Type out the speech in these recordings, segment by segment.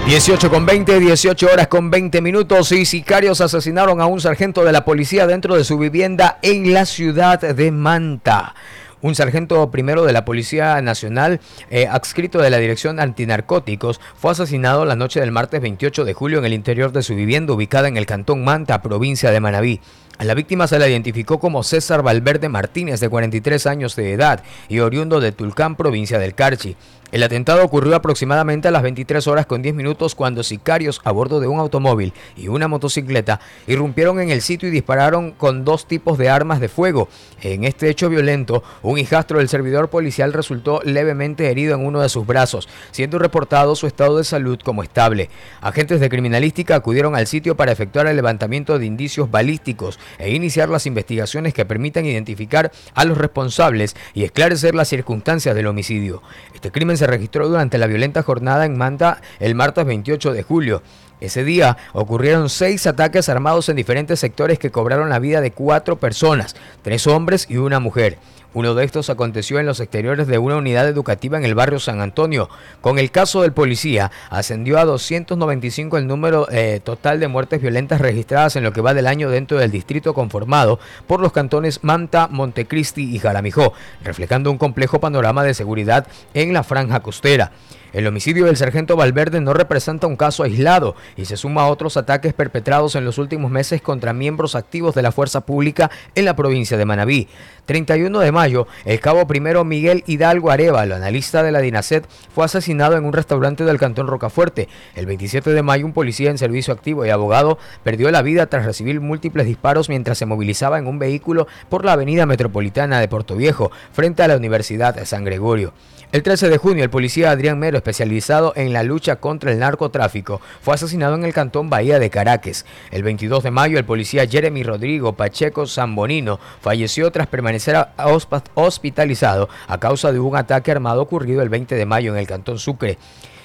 18 horas con 20 minutos y sicarios asesinaron a un sargento de la policía dentro de su vivienda en la ciudad de Manta. Un sargento primero de la Policía Nacional, adscrito de la Dirección Antinarcóticos, fue asesinado la noche del martes 28 de julio en el interior de su vivienda ubicada en el cantón Manta, provincia de Manabí. A la víctima se la identificó como César Valverde Martínez, de 43 años de edad y oriundo de Tulcán, provincia del Carchi. El atentado ocurrió aproximadamente a las 23 horas con 10 minutos cuando sicarios a bordo de un automóvil y una motocicleta irrumpieron en el sitio y dispararon con dos tipos de armas de fuego. En este hecho violento, un hijastro del servidor policial resultó levemente herido en uno de sus brazos, siendo reportado su estado de salud como estable. Agentes de criminalística acudieron al sitio para efectuar el levantamiento de indicios balísticos e iniciar las investigaciones que permitan identificar a los responsables y esclarecer las circunstancias del homicidio. Este crimen se registró durante la violenta jornada en Manta el martes 28 de julio. Ese día ocurrieron 6 ataques armados en diferentes sectores que cobraron la vida de 4 personas, 3 hombres y una mujer. Uno de estos aconteció en los exteriores de una unidad educativa en el barrio San Antonio. Con el caso del policía, ascendió a 295 el número total de muertes violentas registradas en lo que va del año dentro del distrito conformado por los cantones Manta, Montecristi y Jaramijó, reflejando un complejo panorama de seguridad en la franja costera. El homicidio del sargento Valverde no representa un caso aislado y se suma a otros ataques perpetrados en los últimos meses contra miembros activos de la fuerza pública en la provincia de Manabí. 31 de mayo, el cabo primero Miguel Hidalgo Arévalo, analista de la DINASET, fue asesinado en un restaurante del cantón Rocafuerte. El 27 de mayo, un policía en servicio activo y abogado perdió la vida tras recibir múltiples disparos mientras se movilizaba en un vehículo por la avenida metropolitana de Portoviejo, frente a la Universidad de San Gregorio. El 13 de junio, el policía Adrián Mero, especializado en la lucha contra el narcotráfico, fue asesinado en el cantón Bahía de Caracas. El 22 de mayo, el policía Jeremy Rodrigo Pacheco Zambonino falleció tras permanecer hospitalizado a causa de un ataque armado ocurrido el 20 de mayo en el cantón Sucre.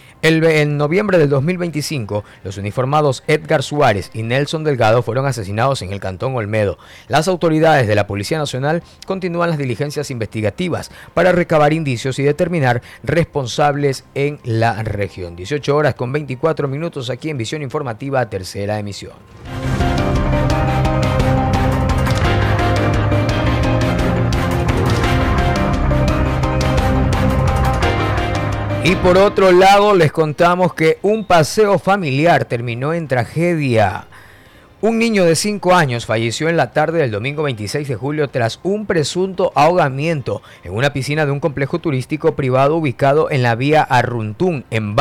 En noviembre del 2025, los uniformados Edgar Suárez y Nelson Delgado fueron asesinados en el cantón Olmedo. Las autoridades de la Policía Nacional continúan las diligencias investigativas para recabar indicios y determinar responsables en la región. 18 horas con 24 minutos aquí en Visión Informativa, tercera emisión. Y por otro lado, les contamos que un paseo familiar terminó en tragedia. Un niño de 5 años falleció en la tarde del domingo 26 de julio tras un presunto ahogamiento en una piscina de un complejo turístico privado ubicado en la vía Arruntún, en